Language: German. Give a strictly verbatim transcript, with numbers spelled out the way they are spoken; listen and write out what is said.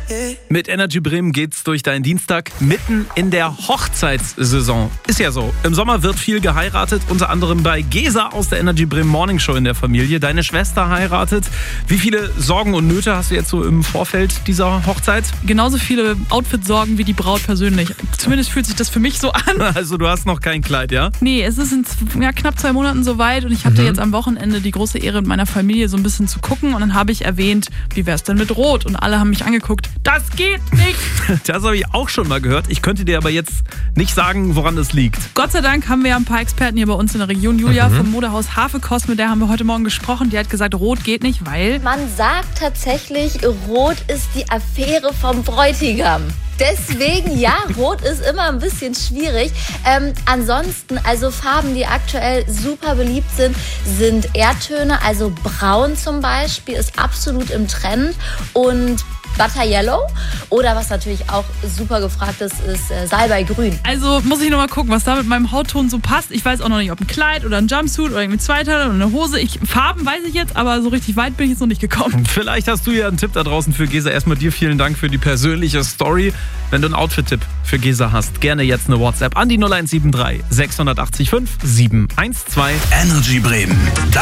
Mit Energy Bremen geht's durch deinen Dienstag mitten in der Hochzeitssaison. Ist ja so. Im Sommer wird viel geheiratet, unter anderem bei Gesa aus der Energy Bremen Morning Show in der Familie. Deine Schwester heiratet. Wie viele Sorgen und Nöte hast du jetzt so im Vorfeld dieser Hochzeit? Genauso viele Outfit-Sorgen wie die Braut persönlich. Zumindest fühlt sich das für mich so an. Also du hast noch kein Kleid, ja? Nee, es ist in ja, knapp zwei Monaten soweit und ich hatte mhm. jetzt am Wochenende die große Ehre, mit meiner Familie so ein bisschen zu gucken und dann habe ich erwähnt, wie wär's denn mit Rot? Und alle haben mich angeguckt. Das geht nicht! Das habe ich auch schon mal gehört. Ich könnte dir aber jetzt nicht sagen, woran es liegt. Gott sei Dank haben wir ja ein paar Experten hier bei uns in der Region. Julia mhm. vom Modehaus Hafekost, mit der haben wir heute Morgen gesprochen. Die hat gesagt, Rot geht nicht, weil... Man sagt tatsächlich, Rot ist die Affäre vom Bräutigam. Deswegen, ja, Rot ist immer ein bisschen schwierig. Ähm, ansonsten, also Farben, die aktuell super beliebt sind, sind Erdtöne. Also Braun zum Beispiel ist absolut im Trend. Und Butter Yellow oder was natürlich auch super gefragt ist, ist äh, Salbeigrün. Also muss ich noch mal gucken, was da mit meinem Hautton so passt. Ich weiß auch noch nicht, ob ein Kleid oder ein Jumpsuit oder irgendwie Zweiteil oder eine Hose. Ich, Farben weiß ich jetzt, aber so richtig weit bin ich jetzt noch nicht gekommen. Vielleicht hast du ja einen Tipp da draußen für Gesa. Erstmal dir vielen Dank für die persönliche Story. Wenn du einen Outfit-Tipp für Gesa hast, gerne jetzt eine WhatsApp an die null eins sieben drei sechs acht fünf sieben eins zwei. Energy Bremen.